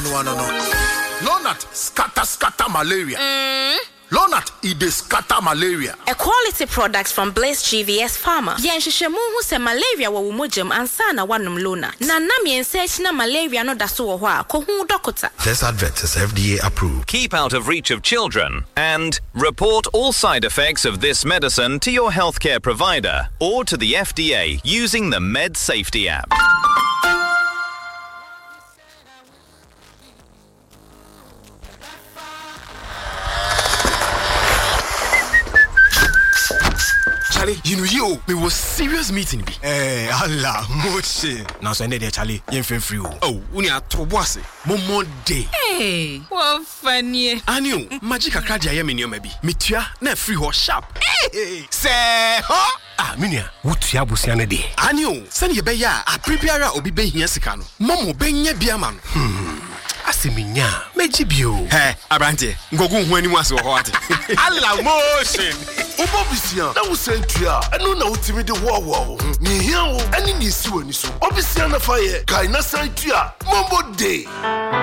Lonat scatter malaria. Lonat ide scatter malaria. A quality product from Blaze GVS Pharma. Yenshishemu hu se malaria wa umojam ansana wanum Lonat. Na nam yensechi na malaria no daso wo hwa ko hu dokota. This advert is FDA approved. Keep out of reach of children and report all side effects of this medicine to your healthcare provider or to the FDA using the Med Safety app. Charlie, you know we was serious meeting be. Allah, moche. Now send it there, Charlie. You free. Oh, we are to boss. Momo day. Hey, what funny. Anio, magic a card I am in your maybe. Mitua, na free or sharp. Hey, say, huh? Ah, Minia, what ya busiane de? Anio, send your beya, a prepare obi be here sikano. Momo benye biaman. Asiminya, mejibio. Hey, Abrante, go when you was so hot. Allah motion. Obobisia, na usentua, eno na utimi de wo. Ni hia wo, ani ni siwani so. Obisia na fire, kai na santua. Mombo day.